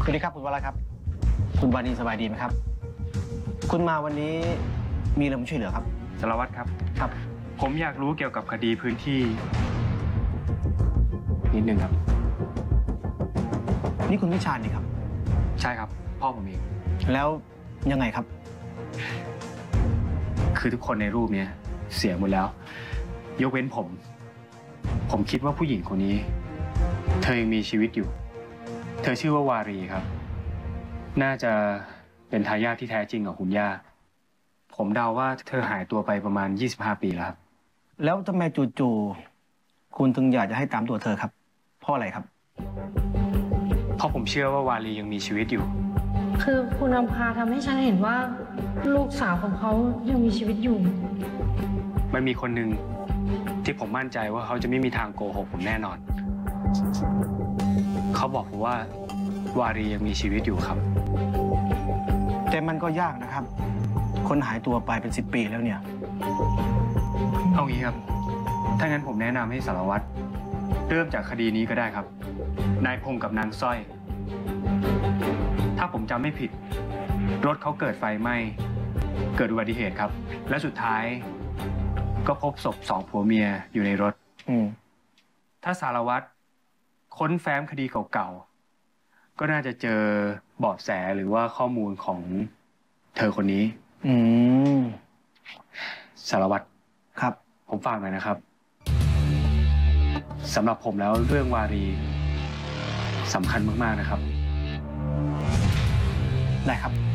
วัสดีครับคุณวราครับคุณวานีสบายดีไหมครับคุณมาวันนี้มีอะไรมาช่วยเหลือครับสารวัตรครับครับผมอยากรู้เกี่ยวกับคดีพื้นที่นิดนึงครับนี่คุณวิชาญนี่ครับใช่ครับพ่อผมเองแล้วยังไงครับคือทุกคนในรูปนี้เสียหมดแล้วยกเว้นผมคิดว่าผู้หญิงคนนี้เธอยังมีชีวิตอยู่เธอชื่อว่าวารีครับน่าจะเป็นทายาทที่แท้จริงของคุณย่าผมเดาว่าเธอหายตัวไปประมาณ25 ปีแล้วครับแล้วทำไมจู่ๆคุณถึงอยากจะให้ตามตัวเธอครับเพราะอะไรครับเพราะผมเชื่อว่าวารียังมีชีวิตอยู่คือคุณอำพาทำให้ฉันเห็นว่าลูกสาวของเขายังมีชีวิตอยู่มันมีคนหนึ่งที่ผมมั่นใจว่าเขาจะไม่มีทางโกหกผมแน่นอนเขาบอกผมว่าวารียังมีชีวิตอยู่ครับแต่มันก็ยากนะครับคนหายตัวไปเป็น10 ปีแล้วเนี่ยเอางี้ครับถ้างั้นผมแนะนำให้สารวัตรเริ่มจากคดีนี้ก็ได้ครับนายพงษ์กับนางสร้อยถ้าผมจำไม่ผิดรถเขาเกิดไฟไหม้เกิดอุบัติเหตุครับและสุดท้ายก็พบศพ2 ผัวเมียอยู่ในรถถ้าสารวัตรค้นแฟ้มคดีเก่าๆก็น่าจะเจอเบาะแสหรือว่าข้อมูลของเธอคนนี้สารวัตรครับผมฝากหน่อยนะครับสำหรับผมแล้วเรื่องวารีสำคัญมากๆนะครับได้ครับ